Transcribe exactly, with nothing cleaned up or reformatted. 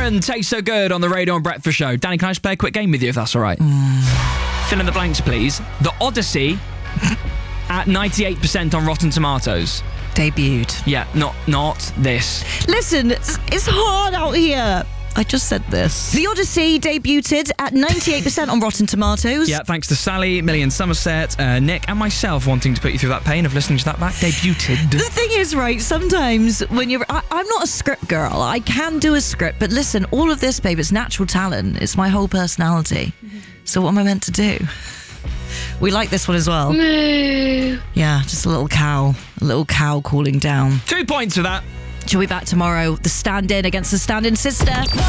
Ellen, Tastes So Good on the Radio and Breakfast Show. Danny, can I just play a quick game with you if that's all right? Mm. Fill in the blanks, please. The Odyssey at ninety-eight percent on Rotten Tomatoes. Debuted. Yeah, not not this. Listen, it's, it's hard out here. I just said this. The Odyssey debuted at ninety-eight percent on Rotten Tomatoes. Yeah, thanks to Sally, Millie in Somerset, uh, Nick and myself wanting to put you through that pain of listening to that back. Debuted. The thing is, right, sometimes when you're... I, I'm not a script girl. I can do a script, but listen, all of this, babe, it's natural talent. It's my whole personality. Mm-hmm. So what am I meant to do? We like this one as well. Moo. Yeah, just a little cow. A little cow calling down. Two points for that. She'll be back tomorrow. The stand-in against the stand-in sister.